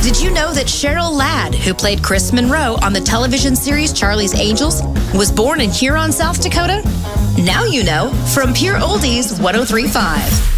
Did you know that Cheryl Ladd, who played Chris Monroe on the television series Charlie's Angels, was born in Huron, South Dakota? Now you know from Pure Oldies 103.5.